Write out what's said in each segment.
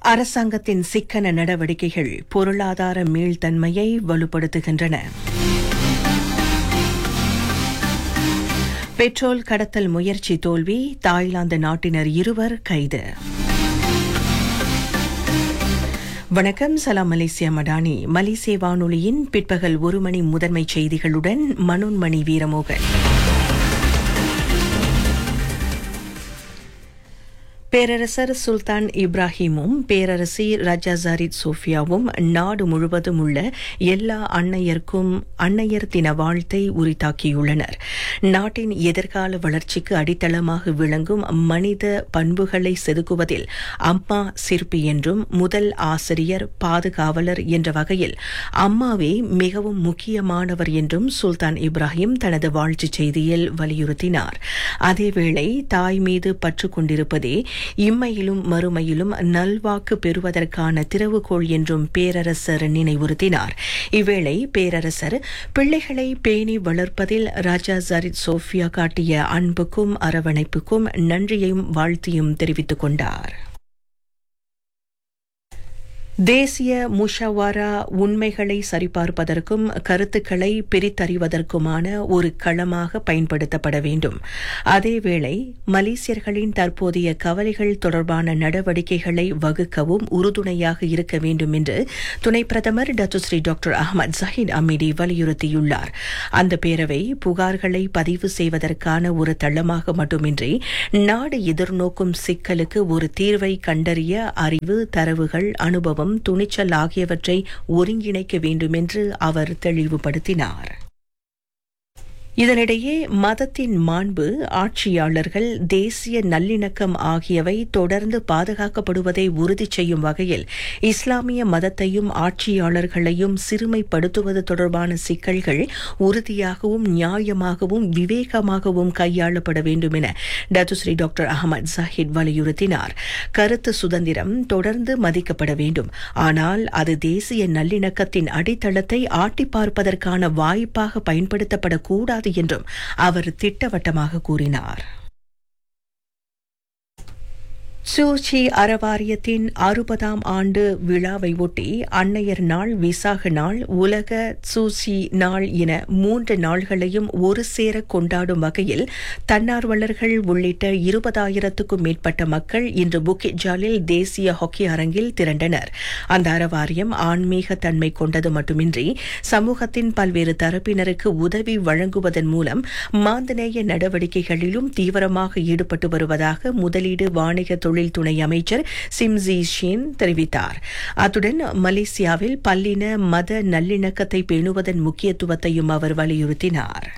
அரசாங்கத்தின் சிக்கன நடவடிக்கைகள் பொருளாதார மீள்தன்மையை வலுப்படுத்துகின்றன. பெட்ரோல் கடத்தல் முயற்சி தோல்வி, தாய்லாந்து நாட்டினர் 2 கைது. வணக்கம், சலாம் மலேசியா மடானி. மலேசிய வானொலியின் பிற்பகல் 1 மணி முதன்மை செய்திகளுடன் மனோன்மணி வீரமோகன். பேரரசர் சுல்தான் இப்ராஹிமும் பேரரசி ரஜா ஜாரித் சோஃபியாவும் நாடு முழுவதும் உள்ள எல்லா அன்னையர் தின வாழ்த்தை உரித்தாக்கியுள்ளனர். நாட்டின் எதிர்கால வளர்ச்சிக்கு அடித்தளமாக விளங்கும் மனித பண்புகளை செதுக்குவதில் அம்மா சிற்பி என்றும் முதல் ஆசிரியர், பாதுகாவலர் என்ற வகையில் அம்மாவே மிகவும் முக்கியமானவர் என்றும் சுல்தான் இப்ராஹிம் தனது வாழ்த்துச் செய்தியில் வலியுறுத்தினார். அதேவேளை தாய் மீது பற்று கொண்டிருப்பதே இம்மையிலும் மறுமையிலும் நல்வாக்கு பெறுவதற்கான திறவுகோள் என்றும் பேரரசர் நினைவுறுத்தினார். இவ்வேளை பேரரசர் பிள்ளைகளை பேணி வளர்ப்பதில் ராஜா ஜாரித் சோஃபியா காட்டிய அன்புக்கும் அரவணைப்புக்கும் நன்றியையும் வாழ்த்தியும் தெரிவித்துக் கொண்டார். தேசிய முஷாவரா உண்மைகளை சரிபார்ப்பதற்கும் கருத்துக்களை பிரித்தறிவதற்குமான ஒரு களமாக பயன்படுத்தப்பட வேண்டும். அதேவேளை மலேசியர்களின் தற்போதைய கவலைகள் தொடர்பான நடவடிக்கைகளை வகுக்கவும் உறுதுணையாக இருக்க வேண்டும் என்று துணை பிரதமர் Datuk Seri doctor Ahmad Zaheer Hamidi வலியுறுத்தியுள்ளார். அந்த பேரவை புகார்களை பதிவு செய்வதற்கான ஒரு தளமாக மட்டுமின்றி நாடு எதிர்நோக்கும் சிக்கலுக்கு ஒரு தீர்வை கண்டறிய அறிவு, தரவுகள், அனுபவம், துணிச்சல் ஆகியவற்றை ஒருங்கிணைக்க வேண்டும் என்று அவர் தெளிவுபடுத்தினார். இதனிடையே மதத்தின் மாண்பு, ஆட்சியாளர்கள், தேசிய நல்லிணக்கம் ஆகியவை தொடர்ந்து பாதுகாக்கப்படுவதை உறுதி செய்யும் வகையில் இஸ்லாமிய மதத்தையும் ஆட்சியாளர்களையும் சிறுமைப்படுத்துவது தொடர்பான சிக்கல்கள் உறுதியாகவும் நியாயமாகவும் விவேகமாகவும் கையாளப்பட வேண்டும் என டத்துஸ்ரீ டாக்டர் அஹ்மத் ஜஹீர் வலியுறுத்தினார். கருத்து சுதந்திரம் தொடர்ந்து மதிக்கப்பட வேண்டும், ஆனால் அது தேசிய நல்லிணக்கத்தின் அடித்தளத்தை ஆட்டி பார்ப்பதற்கான வாய்ப்பாக பயன்படுத்தப்படக்கூடாது என்றும் அவர் திட்டவட்டமாக கூறினார். சூச்சி அறவாரியத்தின் 60ஆம் ஆண்டு விழாவை ஒட்டி அன்னையர் நாள், விசாக நாள், உலக சூச்சி நாள் என 3 நாள்களையும் ஒரு சேர கொண்டாடும் வகையில் தன்னார்வலர்கள் உள்ளிட்ட 20,000க்கும் மேற்பட்ட மக்கள் இன்று புக்கிட் ஜாலில் தேசிய ஹாக்கி அரங்கில் திரண்டனர். அந்த அறவாரியம் ஆன்மீக தன்மை கொண்டது மட்டுமின்றி சமூகத்தின் பல்வேறு தரப்பினருக்கு உதவி வழங்குவதன் மூலம் மாந்தநேய நடவடிக்கைகளிலும் தீவிரமாக ஈடுபட்டு வருவதாக முதலீடு, வாணிக தொழில் துணை அமைச்சர் சிம்ஜி ஷீன் தெரிவித்தார். அத்துடன் மலேசியாவில் பல்லின மத நல்லிணக்கத்தை பேணுவதன் முக்கியத்துவத்தையும் அவர் வலியுறுத்தினார்.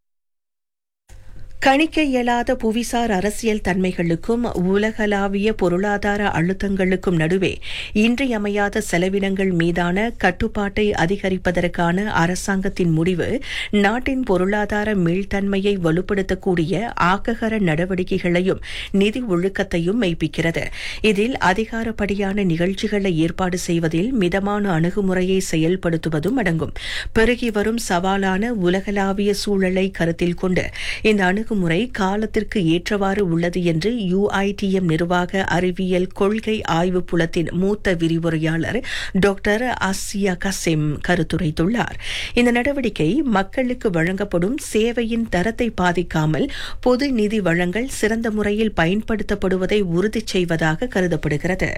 கணிக்க இயலாத புவிசார் அரசியல் தன்மைகளுக்கும் உலகளாவிய பொருளாதார அழுத்தங்களுக்கும் நடுவே இன்றியமையாத செலவினங்கள் மீதான கட்டுப்பாட்டை அதிகரிப்பதற்கான அரசாங்கத்தின் முடிவு நாட்டின் பொருளாதார மீள்தன்மையை வலுப்படுத்தக்கூடிய ஆக்ககர நடவடிக்கைகளையும் நிதி ஒழுக்கத்தையும் மெய்ப்பிக்கிறது. இதில் அதிகாரப்படியான நிகழ்ச்சிகளை ஏற்பாடு செய்வதில் மிதமான அணுகுமுறையை செயல்படுத்துவதும் அடங்கும். பெருகி வரும் சவாலான உலகளாவிய சூழலை கருத்தில் கொண்டு இந்த முறை காலத்திற்கு ஏற்றவாறு உள்ளது என்று UITM நிர்வாக அறிவியல் கொள்கை ஆய்வு புலத்தின் மூத்த விரிவுரையாளர் டாக்டர் ஆசியா கசிம் கருத்துரைத்துள்ளார். இந்த நடவடிக்கை மக்களுக்கு வழங்கப்படும் சேவையின் தரத்தை பாதிக்காமல் பொது நிதி வழங்கல் சிறந்த முறையில் பயன்படுத்தப்படுவதை உறுதி செய்வதாக கருதப்படுகிறது.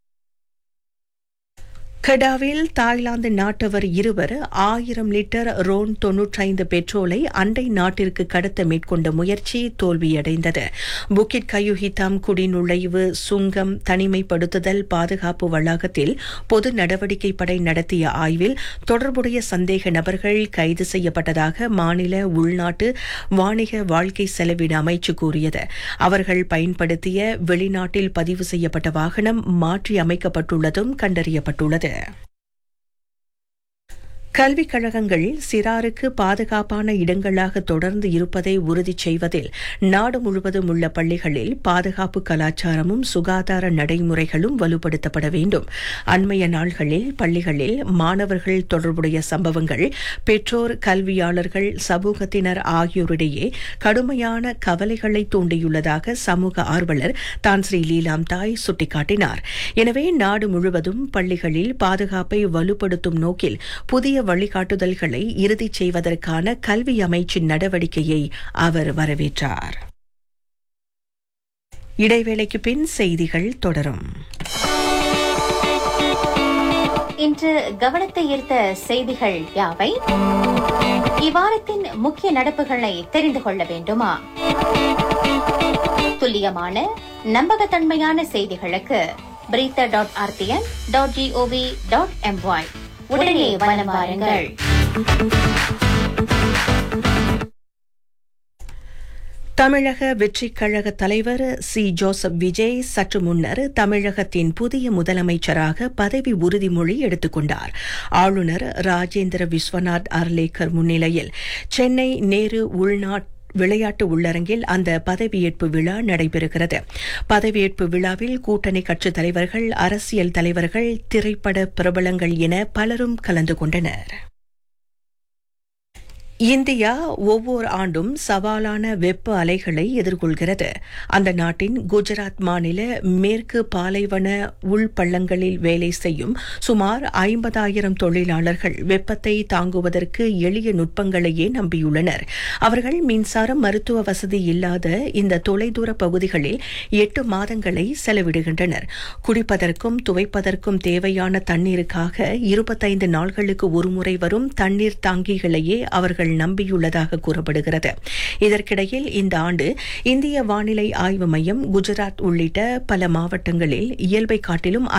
கடாவில் தாய்லாந்து நாட்டவர் 2 1000 லிட்டர் ரோன் 95 பெட்ரோலை அண்டை நாட்டிற்கு கடத்த மேற்கொண்ட முயற்சி தோல்வியடைந்தது. புக்கிட் கயுஹிதாம் குடிநுழைவு சுங்கம் தனிமைப்படுத்துதல் பாதுகாப்பு வளாகத்தில் பொது நடவடிக்கை படை நடத்திய ஆய்வில் தொடர்புடைய சந்தேக நபர்கள் கைது செய்யப்பட்டதாக மாநில உள்நாட்டு வாணிக வாழ்க்கை செலவின அமைச்சு கூறியது. அவர்கள் பயன்படுத்திய வெளிநாட்டில் பதிவு செய்யப்பட்ட வாகனம் மாற்றி அமைக்கப்பட்டுள்ளதும் கண்டறியப்பட்டுள்ளது. கல்விக் கழகங்கள் சிறாருக்கு பாதுகாப்பான இடங்களாக தொடர்ந்து இருப்பதை உறுதி செய்வதில் நாடு முழுவதும் உள்ள பள்ளிகளில் பாதுகாப்பு கலாச்சாரமும் சுகாதார நடைமுறைகளும் வலுப்படுத்தப்பட வேண்டும். அண்மைய நாள்களில் பள்ளிகளில் மாணவர்கள் தொடர்புடைய சம்பவங்கள் பெற்றோர், கல்வியாளர்கள், சமூகத்தினர் ஆகியோரிடையே கடுமையான கவலைகளை தூண்டியுள்ளதாக சமூக ஆர்வலர் தான் ஸ்ரீ லீலாம் தாய் சுட்டிக்காட்டினார். எனவே நாடு முழுவதும் பள்ளிகளில் பாதுகாப்பை வலுப்படுத்தும் நோக்கில் புதிய வழிகாட்டுதல்களை இறுதி செய்வதற்கான கல்வி அமைச்சின் நடவடிக்கையை அவர் வரவேற்றார். இடைவேளைக்கு பின் செய்திகள் தொடரும். இன்று கவனத்தை ஈர்த்த செய்திகள் யாவை? இவ்வாரத்தின் முக்கிய நடப்புகளை தெரிந்து கொள்ள வேண்டுமா? துல்லியமான நம்பகத்தன்மையான செய்திகளுக்கு breather.rtn.gov.my உடனே வலம் வாருங்கள். தமிழக வெற்றிக் கழக தலைவர் சி ஜோசப் விஜய் சற்று முன்னர் தமிழகத்தின் புதிய முதலமைச்சராக பதவி உறுதிமொழி எடுத்துக் கொண்டார். ஆளுநர் ராஜேந்திர விஸ்வநாத் அர்லேக்கர் முன்னிலையில் சென்னை நேரு விளையாட்டு உள்ளரங்கில் அந்த பதவியேற்பு விழா நடைபெறுகிறது. பதவியேற்பு விழாவில் கூட்டணி கட்சித் தலைவர்கள், அரசியல் தலைவர்கள், திரைப்பட பிரபலங்கள் என பலரும் கலந்து கொண்டனர். இந்தியா ஒவ்வொரு ஆண்டும் சவாலான வெப்ப அலைகளை எதிர்கொள்கிறது. அந்த நாட்டின் குஜராத் மாநில மேற்கு பாலைவன உள்பள்ளங்களில் வேலை செய்யும் சுமார் 50,000 தொழிலாளர்கள் வெப்பத்தை தாங்குவதற்கு எளிய நுட்பங்களையே நம்பியுள்ளனர். அவர்கள் மின்சாரம், மருத்துவ வசதி இல்லாத இந்த தொலைதூர பகுதிகளில் 8 மாதங்களை செலவிடுகின்றனர். குடிப்பதற்கும் துவைப்பதற்கும் தேவையான தண்ணீருக்காக 25 நாள்களுக்கு ஒருமுறை வரும் தண்ணீர் தாங்கிகளையே அவர்கள் நம்பியுள்ளதாக கூறப்படுகிறது. இதற்கிடையில் இந்த ஆண்டு இந்திய வானிலை ஆய்வு மையம் குஜராத் உள்ளிட்ட பல மாவட்டங்களில் இயல்பை காட்டிலும்